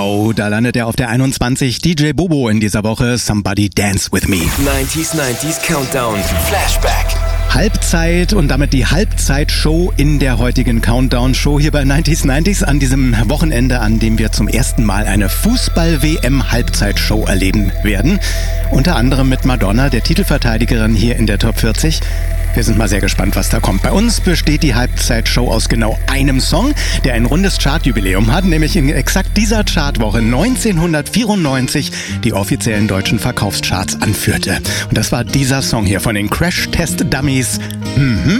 Countdown. Da landet er auf der 21. DJ Bobo in dieser Woche. Somebody Dance With Me. 90s Countdown. Flashback. Halbzeit und damit die Halbzeitshow in der heutigen Countdown-Show hier bei 90s an diesem Wochenende, an dem wir zum ersten Mal eine Fußball-WM-Halbzeitshow erleben werden. Unter anderem mit Madonna, der Titelverteidigerin hier in der Top 40. Wir sind mal sehr gespannt, was da kommt. Bei uns besteht die Halbzeitshow aus genau einem Song, der ein rundes Chartjubiläum hat, nämlich in exakt dieser Chartwoche 1994 die offiziellen deutschen Verkaufscharts anführte. Und das war dieser Song hier von den Crash Test Dummies.